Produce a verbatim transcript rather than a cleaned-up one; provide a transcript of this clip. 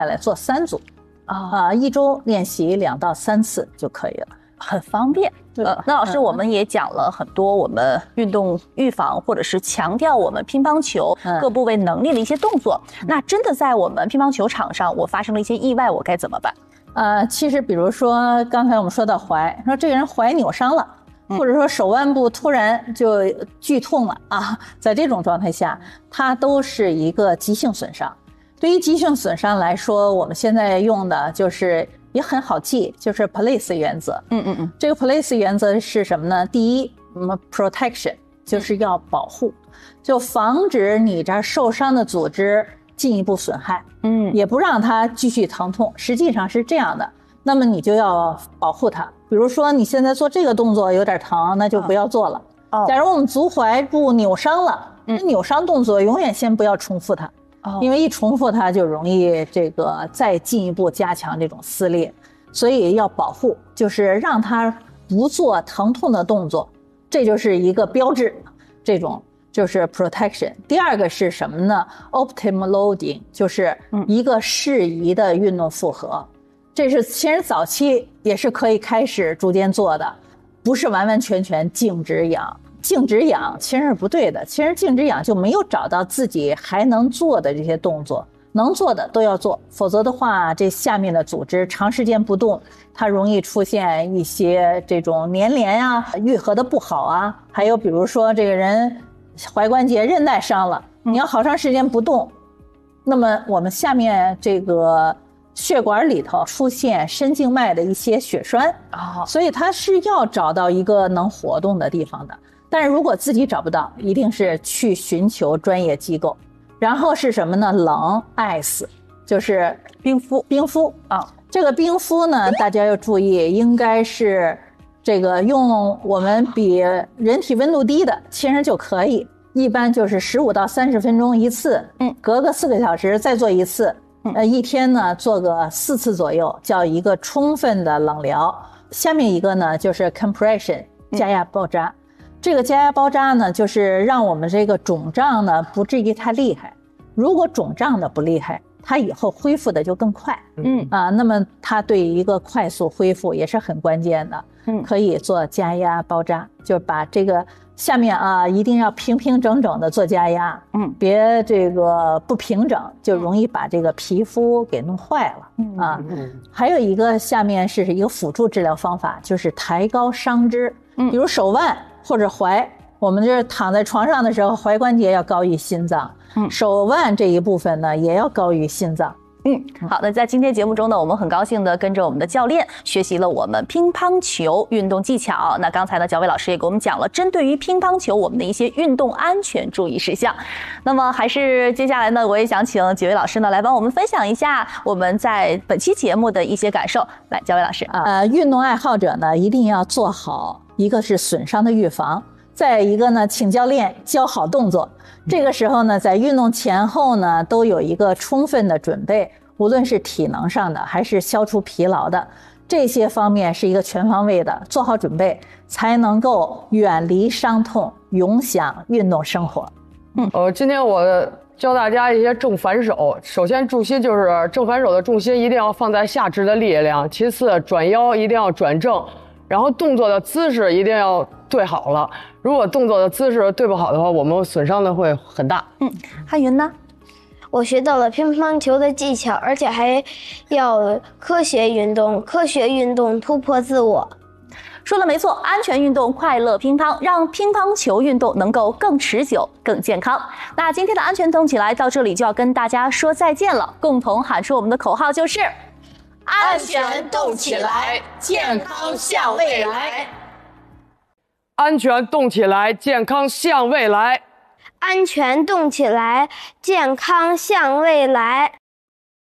来做三组，啊、呃，一周练习两到三次就可以了， 很方便。呃，那老师，我们也讲了很多我们运动预防或者是强调我们乒乓球各部位能力的一些动作。嗯、那真的在我们乒乓球场上，我发生了一些意外，我该怎么办？ 呃，其实比如说刚才我们说到踝，说这个人踝扭伤了，嗯、或者说手腕部突然就剧痛了啊，在这种状态下，它都是一个急性损伤。对于急性损伤来说，我们现在用的就是也很好记，就是 P L A C E 原则。嗯嗯嗯，这个 P L A C E 原则是什么呢？第一，嗯 ，protection 就是要保护，就防止你这受伤的组织进一步损害，嗯，也不让它继续疼痛。实际上是这样的，那么你就要保护它。比如说你现在做这个动作有点疼，那就不要做了。哦，假如我们足踝部扭伤了，那扭伤动作永远先不要重复它。因为一重复它就容易这个再进一步加强这种撕裂，所以要保护，就是让它不做疼痛的动作，这就是一个标志，这种就是 protection。第二个是什么呢？ optimal loading， 就是一个适宜的运动负荷，这是其实早期也是可以开始逐渐做的，不是完完全全静止养。静止养其实是不对的，其实静止养就没有找到自己还能做的这些动作，能做的都要做，否则的话，这下面的组织长时间不动，它容易出现一些这种粘连啊、愈合的不好啊，还有比如说这个人踝关节韧带伤了，你要好长时间不动，那么我们下面这个血管里头出现深静脉的一些血栓，所以它是要找到一个能活动的地方的。但是如果自己找不到，一定是去寻求专业机构。然后是什么呢？冷 ice 就是冰敷，冰敷啊。这个冰敷呢，大家要注意，应该是这个用我们比人体温度低的，其实就可以。一般就是十五到三十分钟一次，嗯，隔个四个小时再做一次，呃，一天呢做个四次左右，叫一个充分的冷疗。下面一个呢就是 compression 加压包扎。这个加压包扎呢，就是让我们这个肿胀呢不至于太厉害。如果肿胀的不厉害，它以后恢复的就更快。嗯啊，那么它对一个快速恢复也是很关键的。嗯，可以做加压包扎，就把这个下面啊一定要平平整整的做加压。嗯，别这个不平整，就容易把这个皮肤给弄坏了。嗯啊，嗯，还有一个下面是一个辅助治疗方法，就是抬高伤肢。嗯，比如手腕或者踝，我们这躺在床上的时候，踝关节要高于心脏，嗯，手腕这一部分呢也要高于心脏。 嗯，好的，在今天节目中呢，我们很高兴的跟着我们的教练学习了我们乒乓球运动技巧。那刚才呢，焦伟老师也给我们讲了针对于乒乓球我们的一些运动安全注意事项。那么还是接下来呢，我也想请几位老师呢来帮我们分享一下我们在本期节目的一些感受。来，焦伟老师啊， 呃，运动爱好者呢一定要做好，一个是损伤的预防，再一个呢，请教练教好动作。这个时候呢，在运动前后呢，都有一个充分的准备，无论是体能上的还是消除疲劳的，这些方面是一个全方位的，做好准备才能够远离伤痛，永享运动生活。 嗯，呃，今天我教大家一些正反手。首先，重心就是正反手的重心一定要放在下肢的力量，其次转腰一定要转正，然后动作的姿势一定要对好了。如果动作的姿势对不好的话，我们损伤的会很大。 嗯，汉云呢？ 我学到了乒乓球的技巧，而且还要科学运动，科学运动突破自我。 说了没错，安全运动，快乐乒乓，让乒乓球运动能够更持久、更健康。那今天的安全动起来到这里就要跟大家说再见了，共同喊出我们的口号就是： 安全动起来，健康向未来。 安全动起来，健康向未来。 安全动起来，健康向未来。